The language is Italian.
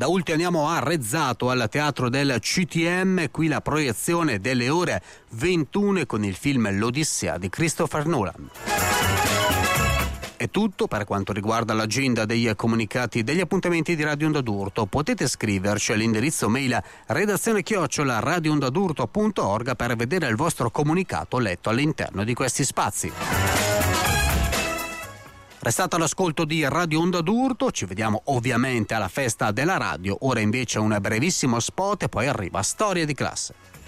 Da Ulti andiamo a Rezzato, al Teatro del CTM, qui la proiezione delle ore 21 con il film L'Odissea di Christopher Nolan. È tutto per quanto riguarda l'agenda dei comunicati degli appuntamenti di Radio Onda d'Urto. Potete scriverci all'indirizzo mail redazione@radioondadurto.org per vedere il vostro comunicato letto all'interno di questi spazi. Restate all'ascolto di Radio Onda d'Urto, ci vediamo ovviamente alla festa della radio, ora invece un brevissimo spot e poi arriva Storia di classe.